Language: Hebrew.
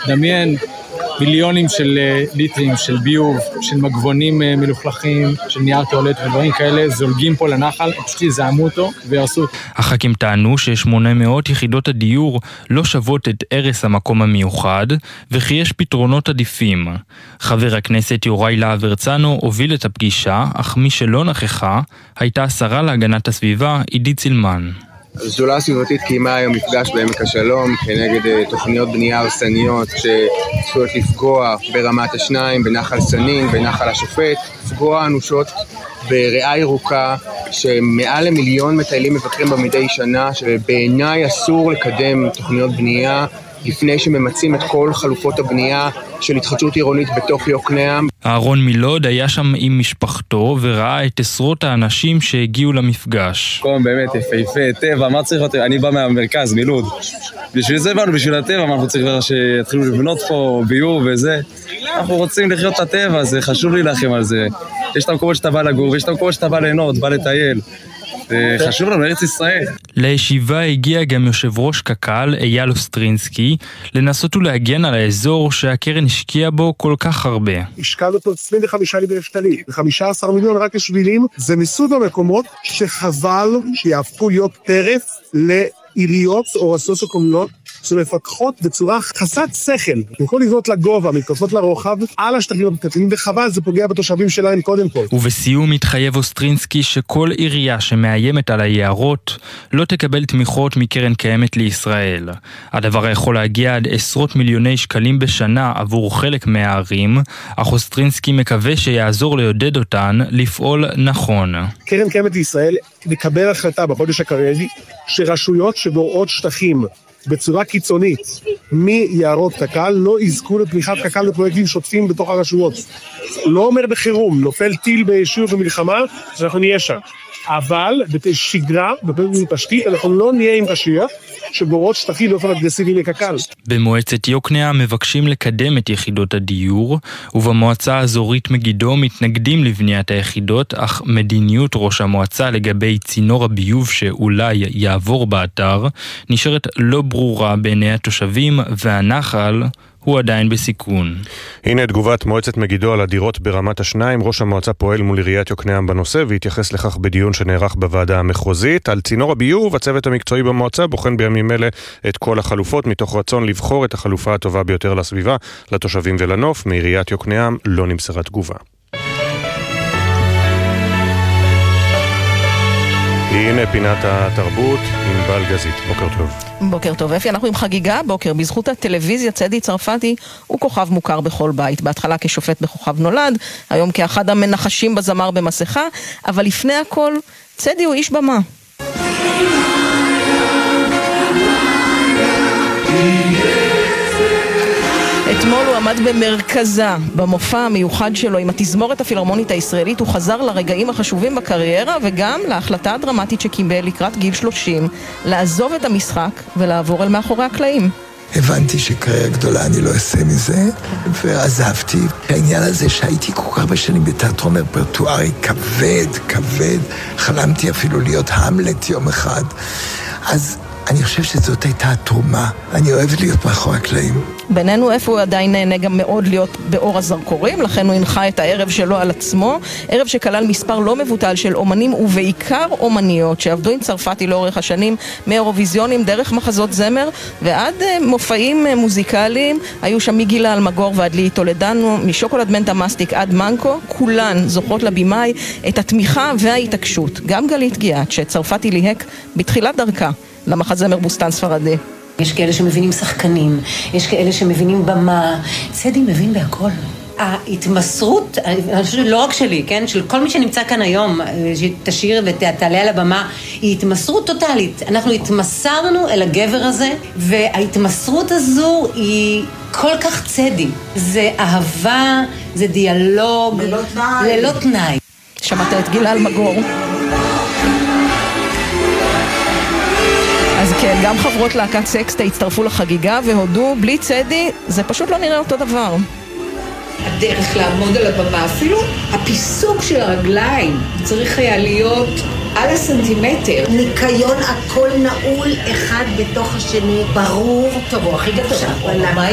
דמיין מיליונים של ליטרים, של ביוב, של מגבונים מלוכלכים, של נייר טואלט ודברים כאלה, זולגים פה לנחל, פשוט יזעמו אותו ויעשו אותו. הח"כים טענו ש800 יחידות הדיור לא שוות את ערש המקום המיוחד, וכי יש פתרונות עדיפים. חבר הכנסת יוראי להב הרצנו הוביל את הפגישה, אך מי שלא נכחה הייתה השרה להגנת הסביבה עידית סילמן. השדולה הסביבתית קיימה היום מפגש בעמק השלום כנגד תוכניות בנייה הרסניות שצפויות לפגוע ברמת השניים, בנחל סנין, בנחל השופט, לפגוע אנושות בריאה ירוקה שמעל ל1,000,000 מטיילים מבקרים בה מדי שנה, שבעיניי אסור לקדם תוכניות בנייה לפני שממצים את כל חלופות הבנייה של התחדשות עירונית בתוך יוקנעם. אהרון מילוד היה שם עם משפחתו וראה את עשרות האנשים שהגיעו למפגש. מקום באמת יפהפה, טבע, מה צריך יותר? אני בא מהמרכז, מלוד. בשביל זה באנו, בשביל הטבע, אנחנו צריכים שיתחילו לבנות פה ביוב וזה. אנחנו רוצים לחיות את הטבע, זה חשוב לי לכם על זה. יש את המקומות שאתה בא לגור, ויש את המקומות שאתה בא ליהנות, בא לטייל. חשוב לנו ארץ ישראל. לישיבה הגיע גם יושב ראש קק"ל אייל אוסטרינסקי לנסות ולהגן על האזור שהקרן השקיעה בו כל כך הרבה. השקענו פה 25 מיליון שקלים, 15 מיליון רק לשבילים. זה מסוג המקומות שחבל שיהפכו להיות טרף לעיריות או רשויות מקומיות שמפקחות בצורה חסרת שכל, במקום לבנות לגובה, מתקפות לרוחב, על השטחים הפרטיים, וחבל, זה פוגע בתושבים שלהם קודם כל. ובסיום מתחייב אוסטרינסקי שכל עירייה שמאיימת על היערות לא תקבל תמיכות מקרן קיימת לישראל. הדבר יכול להגיע עד עשרות מיליוני שקלים בשנה עבור חלק מהערים, אך אוסטרינסקי מקווה שיעזור לעודד אותן לפעול נכון. קרן קיימת לישראל תקבל החלטה בחודש הקרוב שרשויות שבוראות שטחים בצורה קיצונית מיערות קק"ל לא יזכו לתמיכת קק"ל לפרויקטים שוטפים בתוך הרשויות. לא אומר בחירום, נופל טיל ביישוב במלחמה, שאנחנו נהיה שם. אבל בשגרה, בפרויקטים פשטית, אנחנו לא נהיה עם רשויות שבורות שטחים באופן אגרסיבי לקק"ל. במועצת יוקנעם מבקשים לקדם את יחידות הדיור, ובמועצה האזורית מגידו מתנגדים לבניית היחידות, אך מדיניות ראש המועצה לגבי צינור הביוב שאולי יעבור באתר, נשארת לא ברורה בעיני התושבים, והנחל הוא עדיין בסיכון. הנה תגובת מועצת מגידו על הדירות ברמת השניים. ראש המועצה פועל מול עיריית יוקנעם בנושא והתייחס לכך בדיון שנערך בוועדה המחוזית. על צינור הביוב, הצוות המקצועי במועצה בוחן בימים אלה את כל החלופות מתוך רצון לבחור את החלופה הטובה ביותר לסביבה, לתושבים ולנוף. מעיריית יוקנעם לא נמסרה תגובה. הנה פינת התרבות עם בל גזית. בוקר טוב. בוקר טוב. אפי, אנחנו עם חגיגה בוקר. בזכות הטלוויזיה, צדי צרפתי הוא כוכב מוכר בכל בית. בהתחלה כשופט בכוכב נולד, היום כאחד המנחשים בזמר במסכה, אבל לפני הכל, צדי הוא איש במה. אתמול הוא עמד במרכזה, במופע המיוחד שלו עם התזמורת הפילהרמונית הישראלית. הוא חזר לרגעים החשובים בקריירה וגם להחלטה הדרמטית שקיבל לקראת גיל 30, לעזוב את המשחק ולעבור אל מאחורי הקלעים. הבנתי שקריירה גדולה אני לא אעשה מזה, ועזבתי. העניין הזה שהייתי כל כך הרבה שנים בתיאטרון רפרטוארי כבד, חלמתי אפילו להיות המלט יום אחד. אז אני חושב שזאת הייתה התרומה. אני אוהב להיות מאחורי הקלעים. בינינו איפה הוא עדיין נהנה גם מאוד להיות באור הזרקורים, לכן הוא הנחה את הערב שלו על עצמו, ערב שכלל מספר לא מבוטל של אומנים ובעיקר אומניות שעבדו עם צרפתי לאורך השנים, מאירוויזיונים דרך מחזות זמר ועד מופעים מוזיקליים. היו שם מגילה אלמגור ועד לי טולדנו, משוקולד מנטה מסטיק עד מנקו, כולן זוכרות לבימאי את התמיכה וההתעקשות. גם גלית גיאת שצרפתי ליהק בתחילת דרכה למחזמר בוסטן ספרדי. יש כאלה שמבינים שחקנים, יש כאלה שמבינים במה. צדי מבין בהכל. ההתמסרות, לא רק שלי, כן? של כל מי שנמצא כאן היום, שתשאיר ותעלה על הבמה, היא התמסרות טוטלית. אנחנו התמסרנו אל הגבר הזה, וההתמסרות הזו היא כל כך צדי. זה אהבה, זה דיאלוג, ללא תנאי. שמעת את גילה אלמגור? אז כן, גם חברות להקת סקסטה הצטרפו לחגיגה והודו, בלי צדי זה פשוט לא נראה אותו דבר. הדרך לעמוד על הבמה, אפילו הפיסוק של הרגליים צריך היה להיות על הסנטימטר. ניקיון הכל נעול אחד בתוך השני, ברור. טוב, הוא הכי גדול.